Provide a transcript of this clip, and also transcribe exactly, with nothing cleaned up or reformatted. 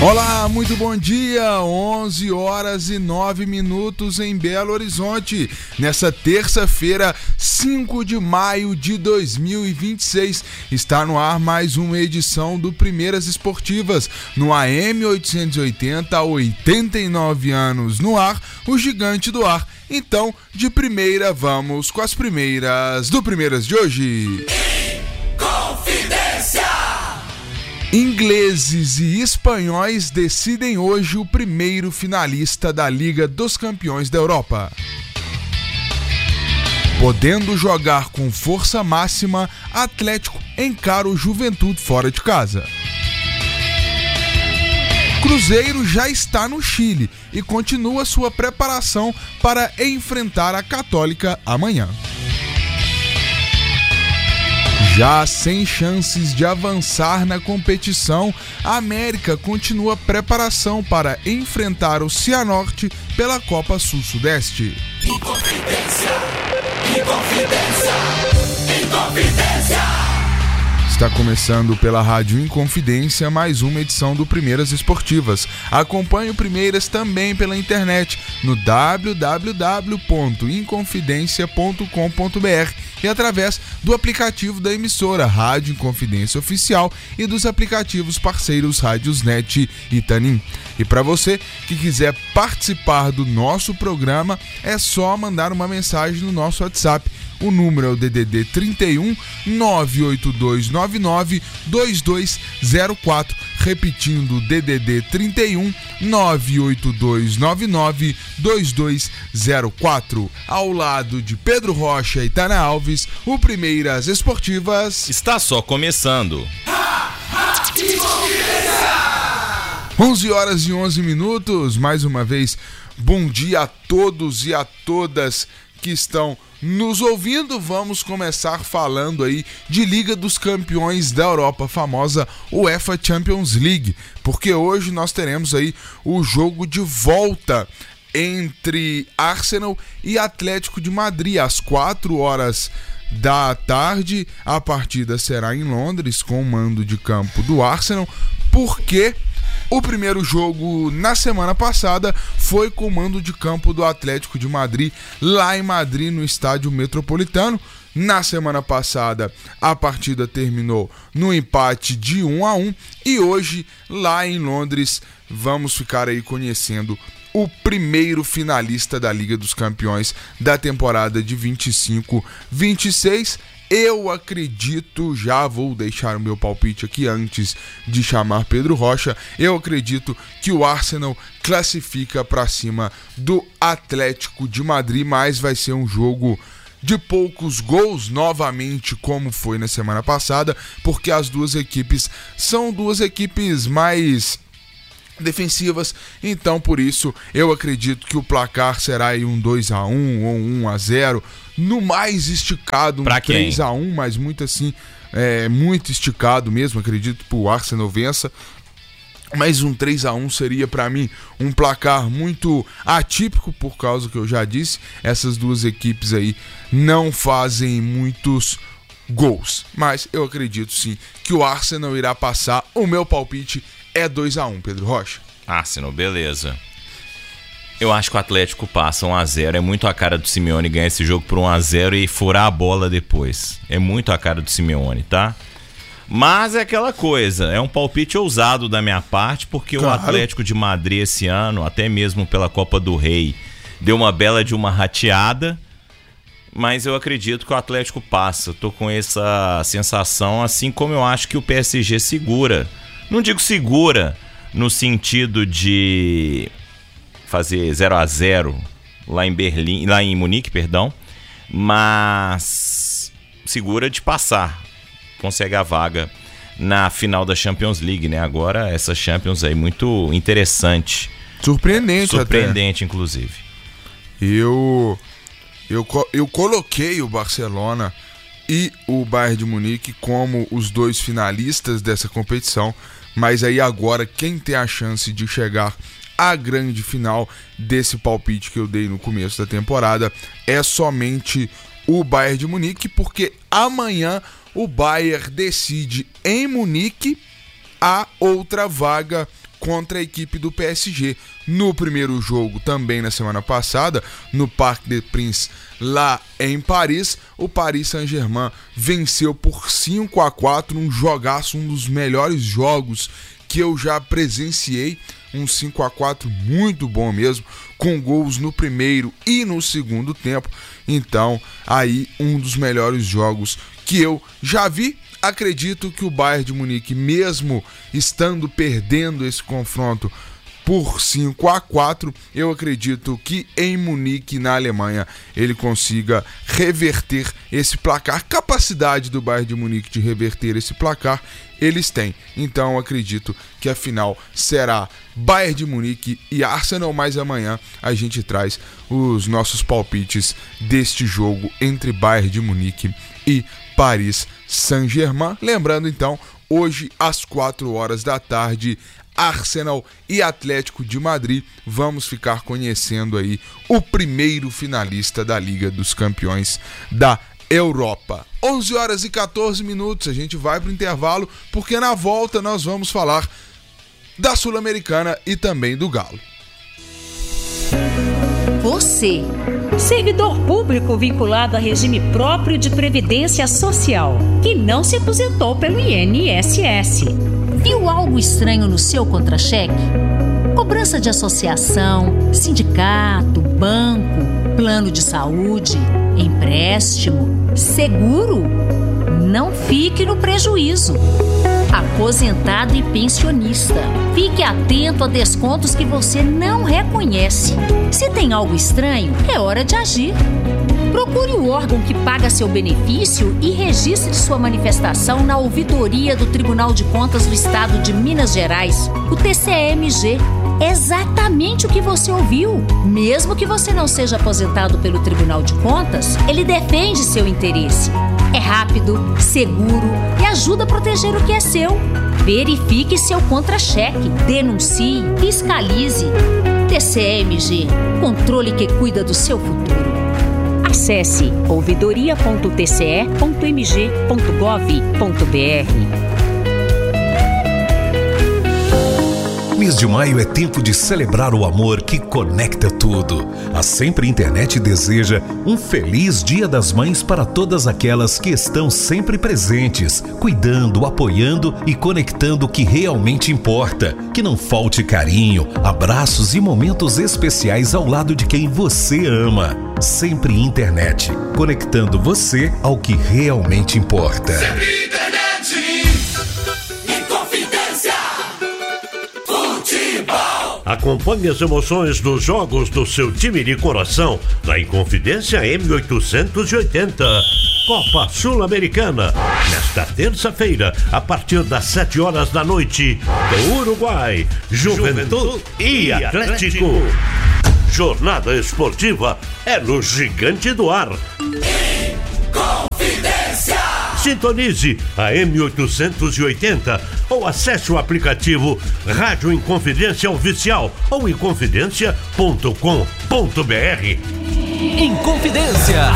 Olá, muito bom dia, onze horas e nove minutos em Belo Horizonte, nessa terça-feira, cinco de maio de dois mil e vinte e seis, está no ar mais uma edição do Primeiras Esportivas, no A M oitocentos e oitenta, há oitenta e nove anos no ar, o gigante do ar. Então, de primeira, vamos com as primeiras do Primeiras de hoje. Confidência! Ingleses e espanhóis decidem hoje o primeiro finalista da Liga dos Campeões da Europa. Podendo jogar com força máxima, Atlético encara o Juventude fora de casa. Cruzeiro já está no Chile e continua sua preparação para enfrentar a Católica amanhã. Já sem chances de avançar na competição, a América continua preparação para enfrentar o Cianorte pela Copa Sul-Sudeste. Inconfidência! Inconfidência! Inconfidência! Está começando pela Rádio Inconfidência mais uma edição do Primeiras Esportivas. Acompanhe o Primeiras também pela internet no w w w ponto inconfidencia ponto com ponto b r e através do aplicativo da emissora Rádio Inconfidência Oficial e dos aplicativos parceiros Rádiosnet e Tanin. E para você que quiser participar do nosso programa, é só mandar uma mensagem no nosso WhatsApp. O número é o D D D trinta e um, nove oito dois nove nove, dois dois zero quatro, repetindo D D D trinta e um, nove oito dois nove nove, dois dois zero quatro. Ao lado de Pedro Rocha e Tana Alves, o Primeiras Esportivas está só começando. onze horas e onze minutos, mais uma vez, bom dia a todos e a todas que estão nos ouvindo. Vamos começar falando aí de Liga dos Campeões da Europa, a famosa UEFA Champions League, porque hoje nós teremos aí o jogo de volta entre Arsenal e Atlético de Madrid, às quatro horas da tarde. A partida será em Londres, com o mando de campo do Arsenal, porque o primeiro jogo na semana passada foi com o mando de campo do Atlético de Madrid, lá em Madrid, no Estádio Metropolitano. Na semana passada, a partida terminou no empate de um a um e hoje, lá em Londres, vamos ficar aí conhecendo o primeiro finalista da Liga dos Campeões da temporada de vinte e cinco vinte e seis. Eu acredito, já vou deixar o meu palpite aqui antes de chamar Pedro Rocha, eu acredito que o Arsenal classifica para cima do Atlético de Madrid, mas vai ser um jogo de poucos gols, novamente como foi na semana passada, porque as duas equipes são duas equipes mais defensivas, então por isso eu acredito que o placar será aí um dois a um ou um a zero, no mais esticado um três a um, mas muito assim, é, muito esticado mesmo, acredito que o Arsenal vença. Mas um três a um seria para mim um placar muito atípico, por causa que eu já disse, essas duas equipes aí não fazem muitos gols, mas eu acredito sim que o Arsenal irá passar. O meu palpite é dois a um, Pedro Rocha. Arsenal, beleza. Eu acho que o Atlético passa um a zero. É muito a cara do Simeone ganhar esse jogo por um a zero e furar a bola depois. É muito a cara do Simeone, tá? Mas é aquela coisa, é um palpite ousado da minha parte, porque claro, o Atlético de Madrid esse ano, até mesmo pela Copa do Rei, deu uma bela de uma rateada, mas eu acredito que o Atlético passa. Tô com essa sensação, assim como eu acho que o P S G segura. Não digo segura no sentido de fazer zero a zero lá em Berlim, lá em Munique, perdão, mas segura de passar, consegue a vaga na final da Champions League, né? Agora essa Champions aí muito interessante, surpreendente, surpreendente até. Inclusive. Eu eu eu coloquei o Barcelona e o Bayern de Munique como os dois finalistas dessa competição, mas aí agora quem tem a chance de chegar à grande final desse palpite que eu dei no começo da temporada é somente o Bayern de Munique, porque amanhã o Bayern decide em Munique a outra vaga contra a equipe do P S G. No primeiro jogo, também na semana passada, no Parc des Princes, lá em Paris, o Paris Saint-Germain venceu por cinco a quatro, um jogaço, um dos melhores jogos que eu já presenciei, um cinco a quatro muito bom mesmo, com gols no primeiro e no segundo tempo. Então, aí um dos melhores jogos que eu já vi. Acredito que o Bayern de Munique, mesmo estando perdendo esse confronto por cinco a quatro, eu acredito que em Munique, na Alemanha, ele consiga reverter esse placar. Capacidade do Bayern de Munique de reverter esse placar, eles têm. Então acredito que a final será Bayern de Munique e Arsenal, mas amanhã a gente traz os nossos palpites deste jogo entre Bayern de Munique e Paris Saint-Germain. Lembrando então, hoje às quatro horas da tarde, Arsenal e Atlético de Madrid. Vamos ficar conhecendo aí o primeiro finalista da Liga dos Campeões da Europa. onze horas e quatorze minutos, a gente vai para o intervalo, porque na volta nós vamos falar da Sul-Americana e também do Galo. Você, servidor público vinculado a regime próprio de previdência social, que não se aposentou pelo I N S S. Viu algo estranho no seu contra-cheque? Cobrança de associação, sindicato, banco, plano de saúde, empréstimo, seguro? Não fique no prejuízo. Aposentado e pensionista, fique atento a descontos que você não reconhece. Se tem algo estranho, é hora de agir. Procure o órgão que paga seu benefício e registre sua manifestação na ouvidoria do Tribunal de Contas do Estado de Minas Gerais, o T C M G. Exatamente o que você ouviu. Mesmo que você não seja aposentado pelo Tribunal de Contas, ele defende seu interesse. É rápido, seguro e ajuda a proteger o que é seu. Verifique seu contra-cheque, denuncie, fiscalize. T C M G, controle que cuida do seu futuro. Acesse ouvidoria ponto t c e ponto m g ponto gov ponto b r. Mês de maio é tempo de celebrar o amor que conecta tudo. A Sempre Internet deseja um feliz Dia das Mães para todas aquelas que estão sempre presentes, cuidando, apoiando e conectando o que realmente importa. Que não falte carinho, abraços e momentos especiais ao lado de quem você ama. Sempre Internet, conectando você ao que realmente importa. Sempre Internet. Inconfidência. Futebol. Acompanhe as emoções dos jogos do seu time de coração na Inconfidência M oitocentos e oitenta. Copa Sul-Americana, nesta terça-feira, a partir das sete horas da noite, do Uruguai, Juventude e Atlético. Jornada esportiva é no Gigante do Ar. Inconfidência. Sintonize a M oitocentos e oitenta ou acesse o aplicativo Rádio Inconfidência Oficial ou inconfidência ponto com ponto b r. Inconfidência.